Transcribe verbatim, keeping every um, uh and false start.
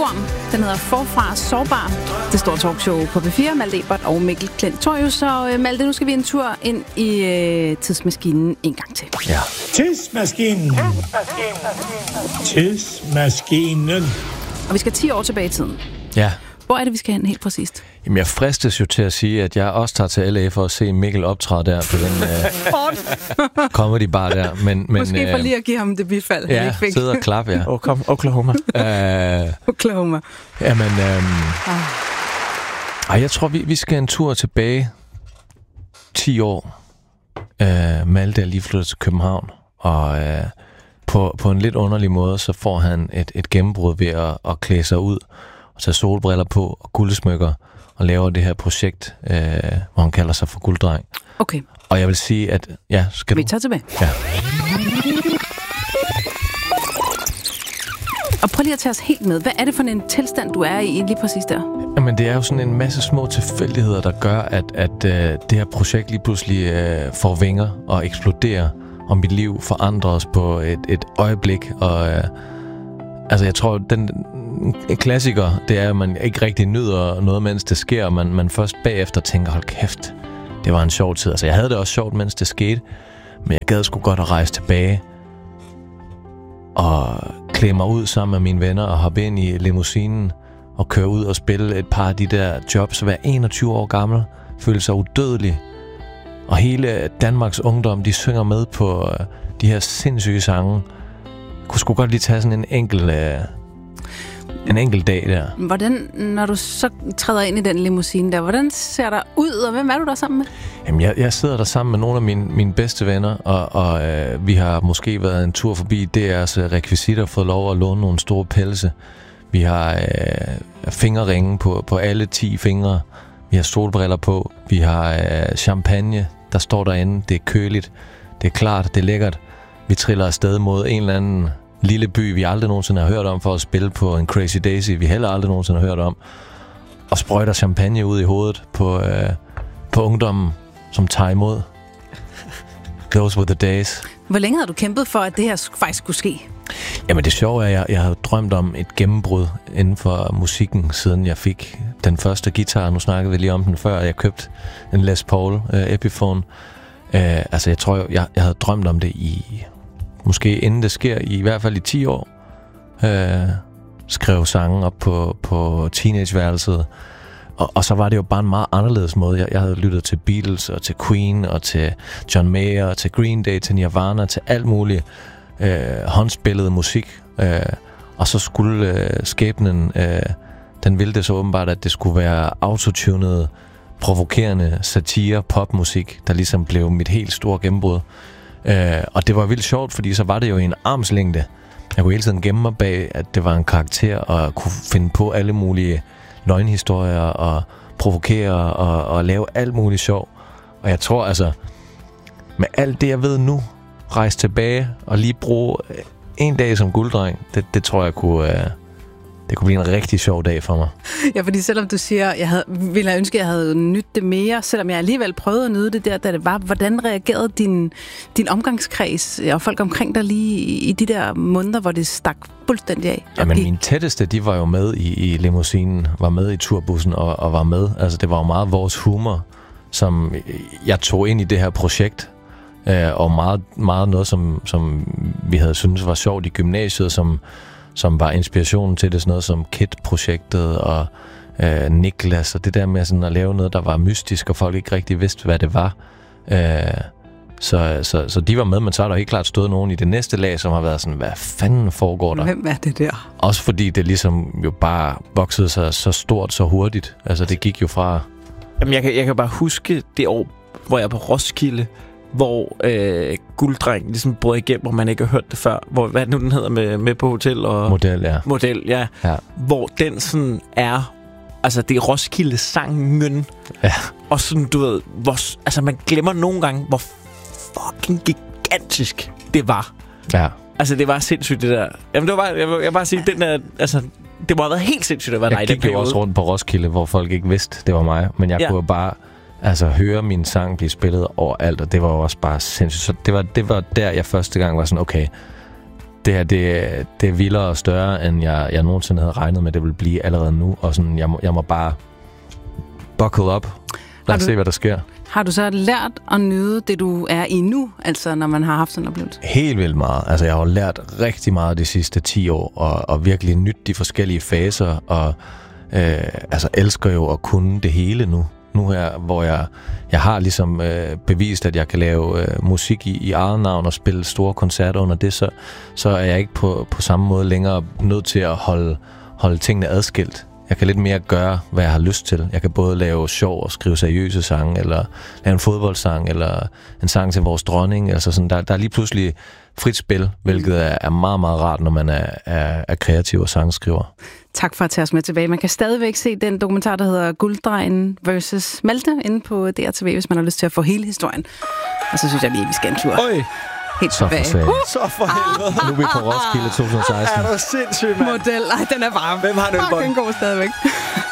Horn. Den hedder Forfra Sårbar. Det står talkshow på P fire. Malte Ebert og Mikkel Klentorius. Så uh, Malte, nu skal vi en tur ind i uh, tidsmaskinen en gang til. Ja. Tidsmaskinen. Tidsmaskinen. Og vi skal ti år tilbage i tiden. Ja. Hvor er det, vi skal hen helt præcist? Jamen, jeg fristes jo til at sige, at jeg også tager til L A for at se Mikkel optræde der på den uh, comedy bar der. Men, men, Måske for uh, lige at give ham det bifald, ja, han ikke fik. sidde og klappe, ja. Og kom, Oklahoma. Uh, Oklahoma. Jamen, um, ah. ej, jeg tror, vi, vi skal en tur tilbage ti år. Uh, Malte er lige flyttet til København, og uh, på, på en lidt underlig måde, så får han et, et gennembrud ved at, at klæde sig ud og tage solbriller på og guldsmykker og laver det her projekt, øh, hvor han kalder sig for Gulddreng. Okay. Og jeg vil sige, at... Ja, skal vi du? tager tilbage. Ja. Og prøv lige at tage os helt med. Hvad er det for en tilstand, du er i lige præcis der? Jamen, det er jo sådan en masse små tilfældigheder, der gør, at, at øh, det her projekt lige pludselig øh, får vinger og eksploderer, og mit liv forandres på et, et øjeblik. Og øh, altså, jeg tror, den... En klassiker, det er, at man ikke rigtig nyder noget, mens det sker, og man, man først bagefter tænker, hold kæft, det var en sjov tid. Altså, jeg havde det også sjovt, mens det skete, men jeg gad sgu godt at rejse tilbage og klæde mig ud sammen med mine venner og hoppe ind i limousinen og køre ud og spille et par af de der jobs, være enogtyve år gammel, føle sig udødelig. Og hele Danmarks ungdom, de synger med på de her sindssyge sange. Jeg kunne sgu godt lige tage sådan en enkelt... En enkelt dag der. Hvordan, når du så træder ind i den limousine der, hvordan ser der ud, og hvem er du der sammen med? Jamen, jeg, jeg sidder der sammen med nogle af mine, mine bedste venner, og, og øh, vi har måske været en tur forbi D R's rekvisitter, fået lov at låne nogle store pelse. Vi har øh, fingerringe på, på alle ti fingre. Vi har solbriller på. Vi har øh, champagne, der står derinde. Det er køligt. Det er klart. Det er lækkert. Vi triller afsted mod en eller anden... lille by, vi aldrig nogensinde har hørt om, for at spille på en Crazy Daisy, vi heller aldrig nogensinde har hørt om, og sprøjter champagne ud i hovedet på, øh, på ungdommen, som tager imod. Those were the days. Hvor længe havde du kæmpet for, at det her faktisk skulle ske? Jamen det sjove er, at jeg, jeg havde drømt om et gennembrud inden for musikken, siden jeg fik den første guitar. Nu snakkede vi lige om den før, jeg købte en Les Paul øh, Epiphone. Øh, altså jeg tror, jeg, jeg havde drømt om det i... Måske inden det sker, i hvert fald i ti år, øh, skrev sange op på, på teenageværelset. Og, og så var det jo bare en meget anderledes måde. Jeg, jeg havde lyttet til Beatles og til Queen og til John Mayer og til Green Day, til Nirvana, til alt muligt øh, håndspillet musik. Øh, og så skulle øh, skæbnen, øh, den ville det så åbenbart, at det skulle være autotunet, provokerende satire, popmusik, der ligesom blev mit helt store gennembrud. Uh, og det var vildt sjovt, fordi så var det jo i en armslængde. Jeg kunne hele tiden gemme mig bag, at det var en karakter, og kunne finde på alle mulige løgnhistorier, og provokere, og, og lave alt muligt sjov. Og jeg tror altså, med alt det jeg ved nu, rejse tilbage, og lige bruge en dag som gulddreng, det, det tror jeg kunne... Uh, Det kunne blive en rigtig sjov dag for mig. Ja, fordi selvom du siger, jeg havde, ville have ønsket, at jeg havde nydt det mere, selvom jeg alligevel prøvede at nyde det der, da det var, hvordan reagerede din, din omgangskreds og folk omkring dig lige i, i de der måneder, hvor det stak fuldstændig af? Jamen, mine tætteste, de var jo med i, i limousinen, var med i turbussen og, og var med. Altså, det var jo meget vores humor, som jeg tog ind i det her projekt, øh, og meget, meget noget, som, som vi havde syntes var sjovt i gymnasiet, som som var inspirationen til det, sådan noget som Kit-projektet og øh, Niklas, og det der med sådan at lave noget, der var mystisk, og folk ikke rigtig vidste, hvad det var. Øh, så, så, så de var med, men så har der helt klart stået nogen i det næste lag, som har været sådan, hvad fanden foregår der? Hvem er det der? Også fordi det ligesom jo bare voksede sig så stort, så hurtigt. Altså det gik jo fra... Jamen jeg kan, jeg kan bare huske det år, hvor jeg er på Roskilde, hvor øh, Gulddreng ligesom brød igennem, hvor man ikke har hørt det før. Hvor, hvad nu den hedder med, med på hotel og... Model, ja. Model, ja. ja. Hvor den sådan er... Altså, det er Roskilde-sangen. Ja. Og sådan, du ved... Hvor, altså, man glemmer nogle gange, hvor fucking gigantisk det var. Ja. Altså, det var sindssygt, det der. Jamen, det var bare... Jeg vil, jeg vil bare sige, den der... Altså, det må have været helt sindssygt at være dig i den periode. Jeg gik jo også rundt på Roskilde, hvor folk ikke vidste, det var mig. Men jeg ja. kunne bare... Altså, høre min sang blive spillet overalt, og det var jo også bare sindssygt. Så det var, det var der, jeg første gang var sådan, okay, det her, det, det er vildere og større, end jeg, jeg nogensinde havde regnet med, det ville blive allerede nu. Og sådan, jeg må, jeg må bare buckle up. Lad os se, hvad der sker. Har du så lært at nyde det, du er i nu, altså når man har haft sådan en oplevelse? Helt vildt meget. Altså, jeg har lært rigtig meget de sidste ti år, og, og virkelig nyt de forskellige faser, og øh, altså, elsker jo at kunne det hele nu. Nu her, hvor jeg, jeg har ligesom øh, bevist, at jeg kan lave øh, musik i, i eget navn og spille store koncerter under det, så, så er jeg ikke på, på samme måde længere nødt til at holde, holde tingene adskilt. Jeg kan lidt mere gøre, hvad jeg har lyst til. Jeg kan både lave sjov og skrive seriøse sange, eller lave en fodboldsang, eller en sang til vores dronning. Altså sådan, der, der er lige pludselig frit spil, hvilket er, er meget, meget rart, når man er, er, er kreativ og sangskriver. Tak for at tage os med tilbage. Man kan stadigvæk se den dokumentar, der hedder Gulddrengen versus Malte, inde på D R T V, hvis man har lyst til at få hele historien. Og så synes jeg lige, vi skal en tur. Øj. Helt så tilbage. For uh! Så for helvede. Nu er vi på Roskilde to tusind og seksten. Er du sindssygt, mand? Model. Ej, den er bare Hvem har den fucking god stadigvæk.